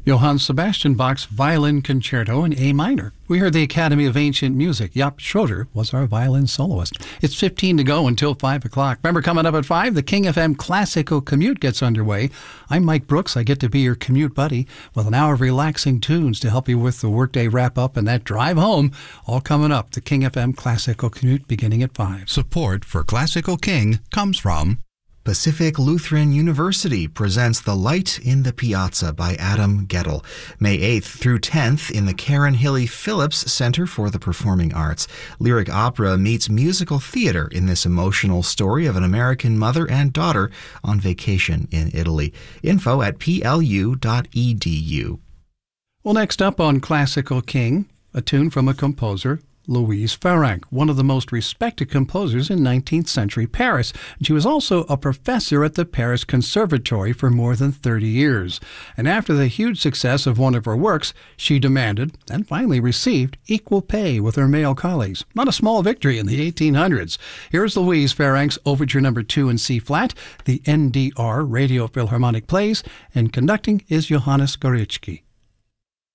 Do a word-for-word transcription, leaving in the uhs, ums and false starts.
Johann Sebastian Bach's Violin Concerto in A minor. We heard the Academy of Ancient Music. Jaap Schroeder was our violin soloist. It's fifteen to go until five o'clock. Remember, coming up at five, the King F M Classical Commute gets underway. I'm Mike Brooks. I get to be your commute buddy with an hour of relaxing tunes to help you with the workday wrap-up and that drive home. All coming up, the King F M Classical Commute beginning at five. Support for Classical King comes from Pacific Lutheran University presents The Light in the Piazza by Adam Gettle, May eighth through tenth in the Karen Hilly Phillips Center for the Performing Arts. Lyric opera meets musical theater in this emotional story of an American mother and daughter on vacation in Italy. Info at p l u dot e d u. Well, next up on Classical King, a tune from a composer, Louise Farrenc, one of the most respected composers in nineteenth century Paris. She was also a professor at the Paris Conservatory for more than thirty years. And after the huge success of one of her works, she demanded, and finally received, equal pay with her male colleagues. Not a small victory in the eighteen hundreds. Here's Louise Farrenc's Overture Number two in C-flat, the N D R Radio Philharmonic plays, and conducting is Johannes Gorecki.